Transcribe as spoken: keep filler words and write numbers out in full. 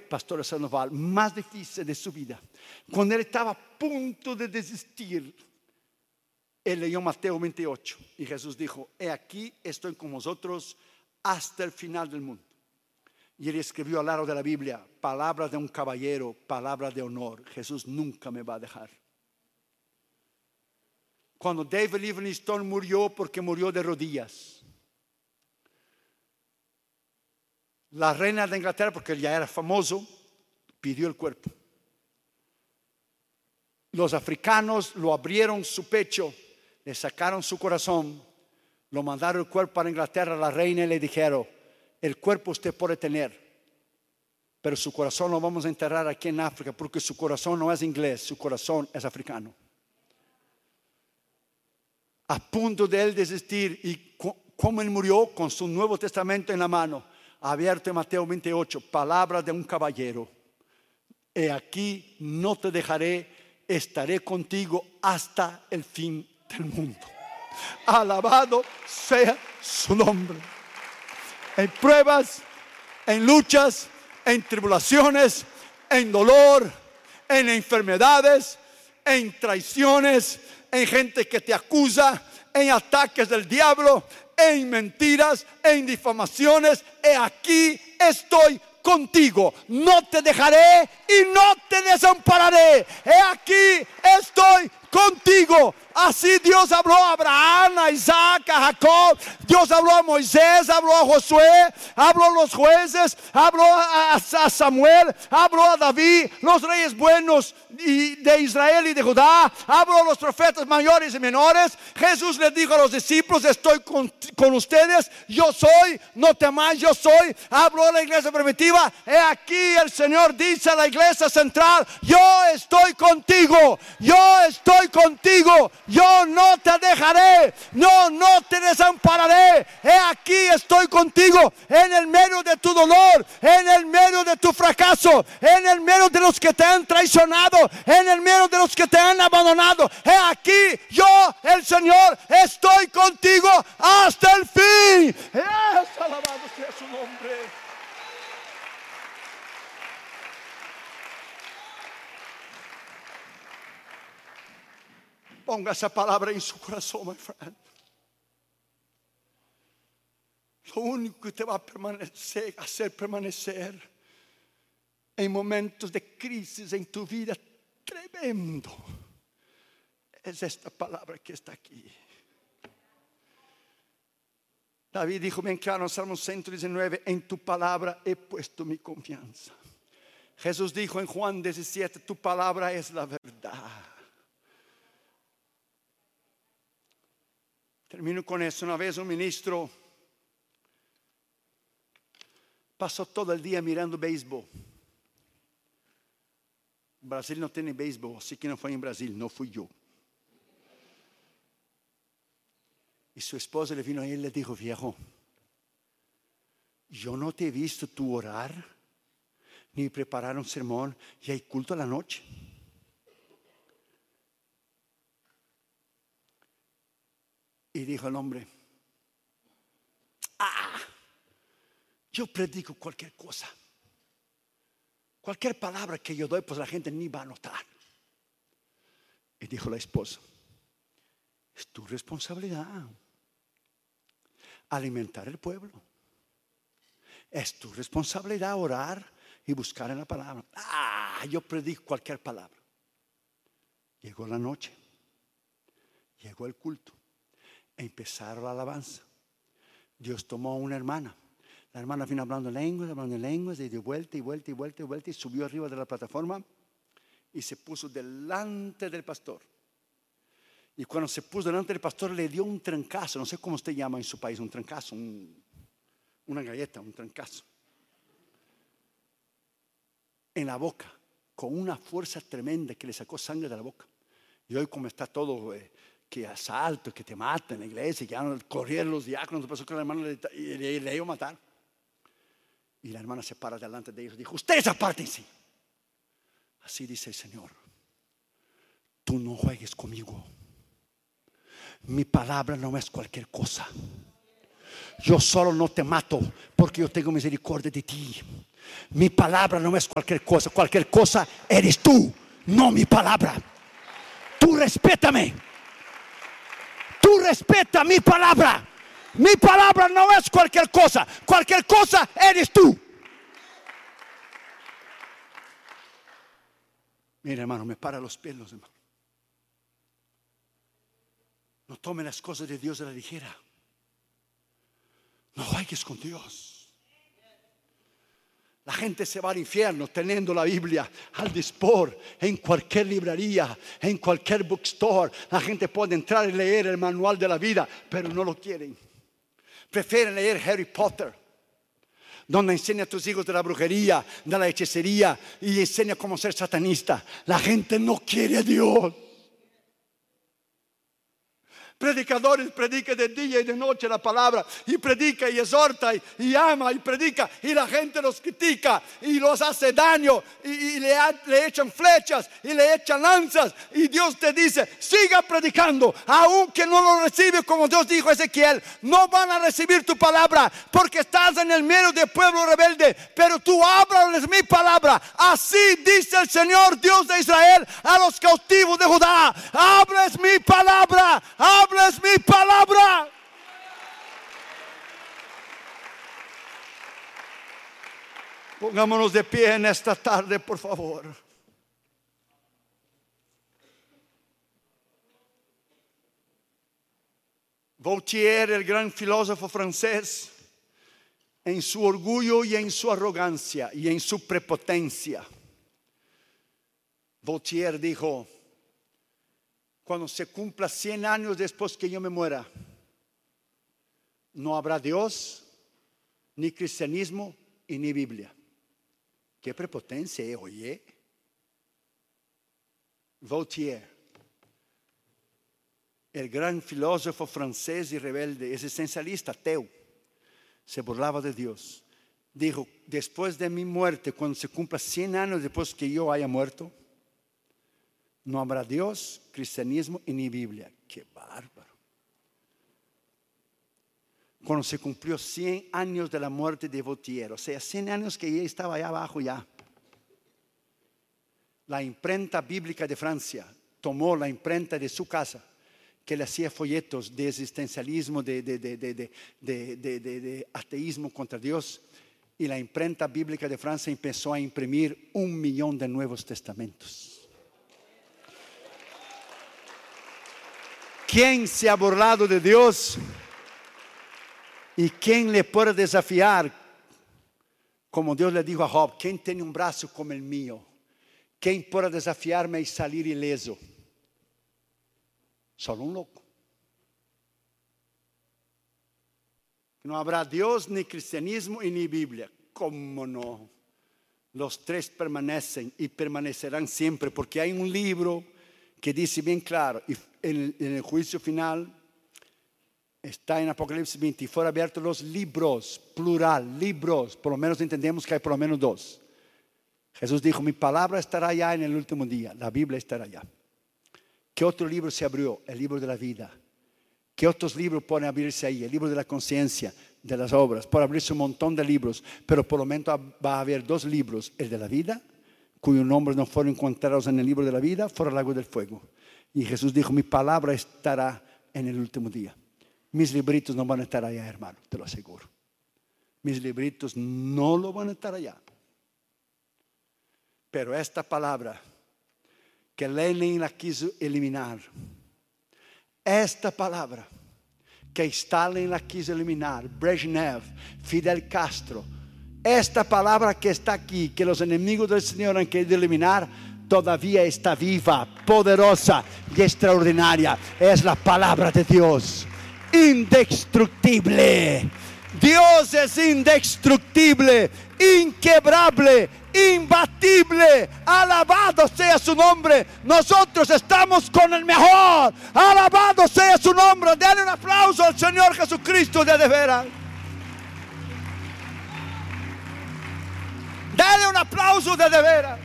Pastor Sandoval, más difícil de su vida, cuando él estaba a punto de desistir, él leyó Mateo veintiocho y Jesús dijo: he aquí, estoy con vosotros hasta el final del mundo. Y él escribió al lado de la Biblia: palabra de un caballero, palabra de honor, Jesús nunca me va a dejar. Cuando David Livingstone murió, porque murió de rodillas, la reina de Inglaterra, porque él ya era famoso, pidió el cuerpo. Los africanos lo abrieron su pecho, le sacaron su corazón, lo mandaron el cuerpo para Inglaterra a la reina y le dijeron: el cuerpo usted puede tener, pero su corazón lo vamos a enterrar aquí en África, porque su corazón no es inglés, su corazón es africano. A punto de él desistir, y como él murió con su Nuevo Testamento en la mano, abierto en Mateo veintiocho, palabra de un caballero: he aquí, no te dejaré, estaré contigo hasta el fin del mundo. Alabado sea su nombre. En pruebas, en luchas, en tribulaciones, en dolor, en enfermedades, en traiciones, en gente que te acusa, en ataques del diablo, en mentiras, en difamaciones, he aquí estoy contigo, no te dejaré y no te desampararé. He aquí estoy contigo. Así Dios habló a Abraham, a Isaac, a Jacob. Dios habló a Moisés, habló a Josué, habló a los jueces, habló a, a Samuel, habló a David, los reyes buenos de Israel y de Judá, habló a los profetas mayores y menores. Jesús les dijo a los discípulos: estoy con, con ustedes, yo soy, no temáis, yo soy. Habló a la iglesia primitiva. He aquí el Señor dice a la iglesia central: yo estoy contigo, yo estoy contigo, yo no te dejaré, no, no te desampararé. He aquí estoy contigo en el medio de tu dolor, en el medio de tu fracaso, en el medio de los que te han traicionado, en el medio de los que te han abandonado. He aquí yo, el Señor, estoy contigo hasta el fin. Es alabado sea su nombre. Ponga esa palabra en su corazón, my friend. Lo único que te va a permanecer, hacer permanecer en momentos de crisis en tu vida tremendo, es esta palabra que está aquí. David dijo bien claro en Salmo ciento diecinueve: en tu palabra he puesto mi confianza. Jesús dijo en Juan diecisiete: tu palabra es la verdad. Termino con esto. Una vez un ministro pasó todo el día mirando béisbol. Brasil no tiene béisbol, así que no fue en Brasil, no fui yo. Y su esposa le vino a él y le dijo: viejo, yo no te he visto tú orar, ni preparar un sermón, y hay culto a la noche. Y dijo el hombre: ah, yo predico cualquier cosa, cualquier palabra que yo doy, pues la gente ni va a notar. Y dijo la esposa: es tu responsabilidad alimentar el pueblo, es tu responsabilidad orar y buscar en la palabra. Ah, yo predico cualquier palabra. Llegó la noche, llegó el culto, empezaron la alabanza. Dios tomó a una hermana. La hermana vino hablando lenguas, hablando lenguas, y dio vuelta y vuelta y vuelta y vuelta, y subió arriba de la plataforma y se puso delante del pastor. Y cuando se puso delante del pastor, le dio un trancazo. No sé cómo usted llama en su país un trancazo, un, una galleta, un trancazo en la boca, con una fuerza tremenda que le sacó sangre de la boca. Y hoy, como está todo eh, que asalto, que te matan en la iglesia, ya no corrieron los diáconos, pasó que la hermana le, le, le iba a matar. Y la hermana se para delante de ellos y dijo: ustedes apártense. Así dice el Señor: tú no juegues conmigo. Mi palabra no es cualquier cosa. yo solo no te mato porque yo tengo misericordia de ti. Mi palabra no es cualquier cosa. Cualquier cosa eres tú, no mi palabra. Tú respétame. Tú respeta mi palabra. Mi palabra no es cualquier cosa. Cualquier cosa eres tú. Mira, hermano, me para los pelos, hermano. No tomen las cosas de Dios a la ligera. No juegues con Dios. La gente se va al infierno teniendo la Biblia al dispor en cualquier librería, en cualquier bookstore. La gente puede entrar y leer el manual de la vida, pero no lo quieren. Prefieren leer Harry Potter, donde enseña a tus hijos de la brujería, de la hechicería y enseña cómo ser satanista. La gente no quiere a Dios. Predicadores predican de día y de noche la palabra, y predica y exhorta y, y ama y predica, y la gente los critica y los hace daño y, y le, le echan flechas y le echan lanzas, y Dios te dice: siga predicando, aunque no lo recibe, como Dios dijo a Ezequiel. No van a recibir tu palabra porque estás en el medio del pueblo rebelde, pero tú háblales mi palabra. Así dice el Señor Dios de Israel a los cautivos de Judá: hables mi palabra, hables mi palabra. Pongámonos de pie en esta tarde, por favor. Voltaire, el gran filósofo francés, en su orgullo y en su arrogancia y en su prepotencia, Voltaire dijo: cuando se cumpla cien años después que yo me muera, no habrá Dios, ni cristianismo y ni Biblia. Qué prepotencia, ¿eh? Oye. Voltaire, el gran filósofo francés y rebelde, existencialista, ateo, se burlaba de Dios. Dijo: después de mi muerte, cuando se cumpla cien años después que yo haya muerto, no habrá Dios, cristianismo y ni Biblia. ¡Qué bárbaro! Cuando se cumplió cien años de la muerte de Voltaire, o sea, cien años que ella estaba allá abajo ya, la imprenta bíblica de Francia tomó la imprenta de su casa, que le hacía folletos de existencialismo, de, de, de, de, de, de, de, de, de ateísmo contra Dios, y la imprenta bíblica de Francia empezó a imprimir un millón de nuevos testamentos. ¿Quién se ha burlado de Dios? ¿Y quién le puede desafiar? Como Dios le dijo a Job: ¿quién tiene un brazo como el mío? ¿Quién puede desafiarme y salir ileso? Solo un loco. No habrá Dios, ni cristianismo y ni Biblia. ¿Cómo no? Los tres permanecen y permanecerán siempre, porque hay un libro que dice bien claro, y en el, en el juicio final está en Apocalipsis veinte: y fueron abiertos los libros, plural, libros. Por lo menos entendemos que hay por lo menos dos. Jesús dijo: mi palabra estará allá en el último día, la Biblia estará allá. ¿Qué otro libro se abrió? El libro de la vida. ¿Qué otros libros pueden abrirse ahí? El libro de la conciencia, de las obras. Puede abrirse un montón de libros, pero por lo menos va a haber dos libros: el de la vida, cuyos nombres no fueron encontrados en el libro de la vida, fuera el lago del fuego. Y Jesús dijo: mi palabra estará en el último día. Mis libritos no van a estar allá, hermano, te lo aseguro. Mis libritos no lo van a estar allá. Pero esta palabra que Lenin la quiso eliminar, esta palabra que Stalin la quiso eliminar, Brezhnev, Fidel Castro, esta palabra que está aquí, que los enemigos del Señor han querido eliminar, todavía está viva, poderosa y extraordinaria. Es la palabra de Dios, indestructible. Dios es indestructible, inquebrable, imbatible. Alabado sea su nombre. Nosotros estamos con el mejor. Alabado sea su nombre. Denle un aplauso al Señor Jesucristo de de veras. Dale un aplauso de de veras.